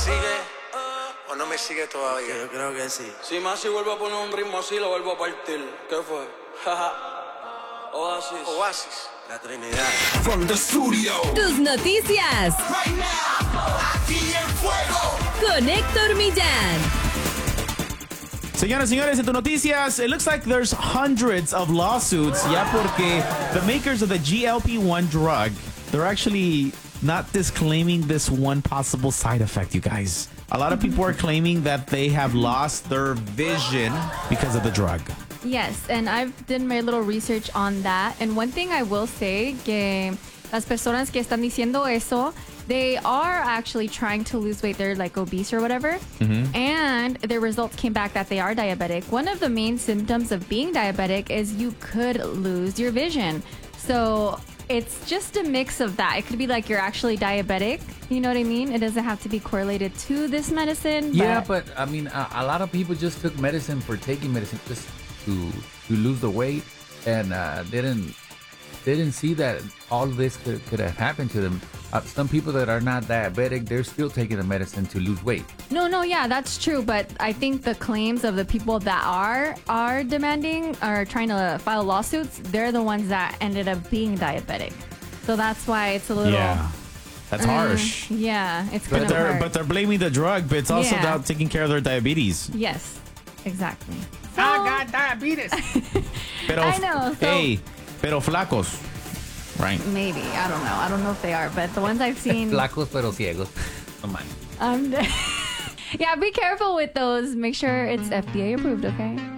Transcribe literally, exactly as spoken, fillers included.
sigue o no me sigue todavía? Yo creo que sí. Si Masi vuelve a poner un ritmo así, lo vuelvo a partir. ¿Qué fue? Oasis. Oasis. La Trinidad. From the studio. Tus noticias. Right now. Aquí en Fuego. Con Héctor Millán. Señoras y señores, en tus noticias, it looks like there's hundreds of lawsuits, ya porque the makers of the G L P one drug, they're actually not disclaiming this one possible side effect, you guys. A lot of people are claiming that they have lost their vision because of the drug. Yes, and I've done my little research on that. And one thing I will say, que las personas que están diciendo eso, they are actually trying to lose weight. They're like obese or whatever. Mm-hmm. And their results came back that they are diabetic. One of the main symptoms of being diabetic is you could lose your vision. So it's just a mix of that. It could be like you're actually diabetic. You know what I mean? It doesn't have to be correlated to this medicine. Yeah, but, but I mean, a, a lot of people just took medicine for taking medicine just to to lose the weight, and uh, didn't didn't see that all this could, could have happened to them. Uh, some people that are not diabetic, they're still taking the medicine to lose weight. No, no, yeah, that's true. But I think the claims of the people that are are demanding, are trying to file lawsuits, they're the ones that ended up being diabetic. So that's why it's a little... Yeah. That's harsh. Uh, yeah, it's But kind of they're hard. but they're blaming the drug, but it's also Yeah. about taking care of their diabetes. Yes, exactly. So, I got diabetes. Pero, I know, so- hey, pero flacos, right? maybe. I don't know. I don't know if they are. But the ones I've seen... Flacos pero ciegos. No man. Um, yeah, be careful with those. Make sure it's F D A approved, okay?